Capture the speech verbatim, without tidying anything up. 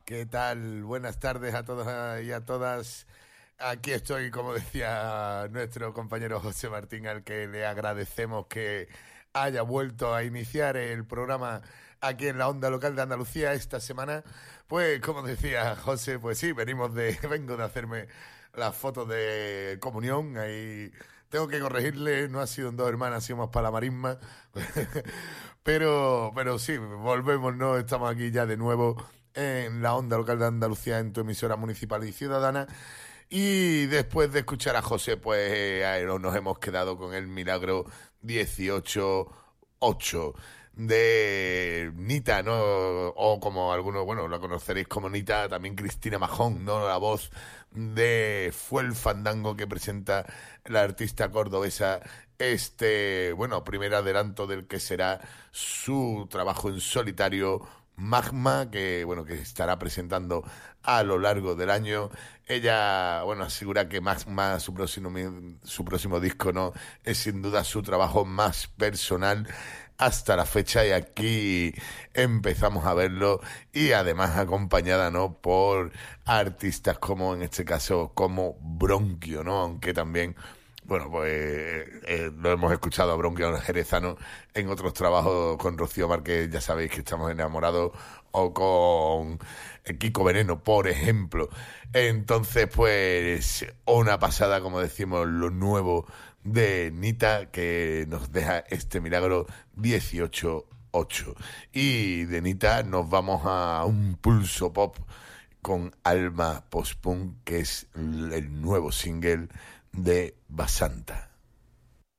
¿Qué tal? Buenas tardes a todos y a todas. Aquí estoy, como decía nuestro compañero José Martín, al que le agradecemos que haya vuelto a iniciar el programa aquí en la onda local de Andalucía esta semana. Pues, como decía José, pues sí, venimos de, vengo de hacerme las fotos de comunión. Ahí tengo que corregirle, no ha sido en dos hermanas, ha sido más para la marisma. Pero, pero sí, volvemos, ¿no? Estamos aquí ya de nuevo en la onda local de Andalucía, en tu emisora municipal y ciudadana. Y después de escuchar a José, pues eh, nos hemos quedado con el milagro dieciocho ocho de Nita, ¿no? O como algunos, bueno, la conoceréis como Nita, también Cristina Majón, ¿no? La voz de Fue el Fandango que presenta la artista cordobesa este, bueno, primer adelanto del que será su trabajo en solitario Magma, que bueno, que estará presentando a lo largo del año. Ella, bueno, asegura que Magma, su próximo, su próximo disco, ¿no? Es sin duda su trabajo más personal hasta la fecha, y aquí empezamos a verlo, y además acompañada, ¿no? Por artistas como, en este caso, como Bronquio, ¿no? Aunque también, bueno, pues eh, lo hemos escuchado a Bronquio Jerezano en otros trabajos con Rocío Márquez, ya sabéis que estamos enamorados, o con Kiko Veneno, por ejemplo. Entonces, pues, una pasada, como decimos, lo nuevo de Nita, que nos deja este milagro dieciocho ocho. Y de Nita nos vamos a un pulso pop con Alma Postpunk, que es el nuevo single de Basanta.